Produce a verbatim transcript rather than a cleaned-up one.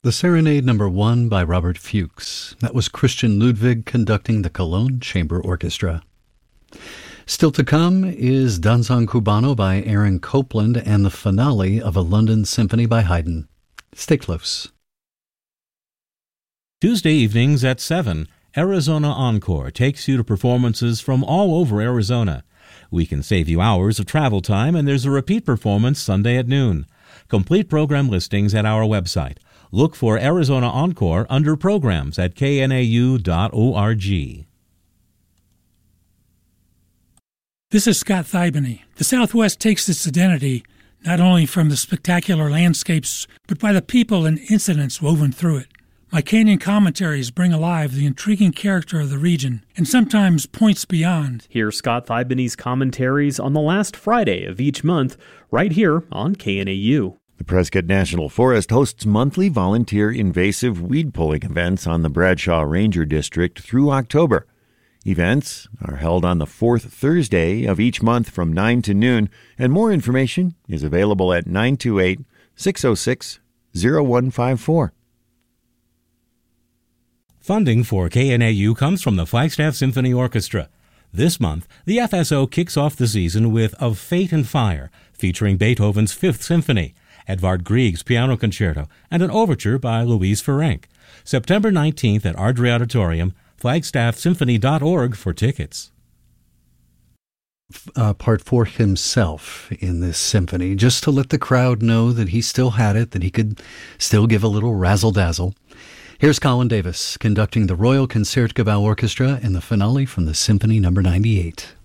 The Serenade Number One by Robert Fuchs. That was Christian Ludwig conducting the Cologne Chamber Orchestra. Still to come is Danzón Cubano by Aaron Copland and the finale of a London Symphony by Haydn. Stay close. Tuesday evenings at seven, Arizona Encore takes you to performances from all over Arizona. We can save you hours of travel time, and there's a repeat performance Sunday at noon. Complete program listings at our website. Look for Arizona Encore under Programs at K N A U dot org. This is Scott Thibany. The Southwest takes its identity not only from the spectacular landscapes, but by the people and incidents woven through it. My Canyon commentaries bring alive the intriguing character of the region, and sometimes points beyond. Hear Scott Thibany's commentaries on the last Friday of each month, right here on K N A U. The Prescott National Forest hosts monthly volunteer invasive weed pulling events on the Bradshaw Ranger District through October. Events are held on the fourth Thursday of each month from nine to noon, and more information is available at nine two eight, six oh six, oh one five four. Funding for K N A U comes from the Flagstaff Symphony Orchestra. This month, the F S O kicks off the season with Of Fate and Fire, featuring Beethoven's Fifth Symphony, Edvard Grieg's Piano Concerto, and an overture by Louise Ferenc. September nineteenth at Ardrey Auditorium, flagstaff symphony dot org for tickets. Uh, part for himself in this symphony, just to let the crowd know that he still had it, that he could still give a little razzle-dazzle. Here's Colin Davis conducting the Royal Concertgebouw Orchestra in the finale from the Symphony Number ninety-eight.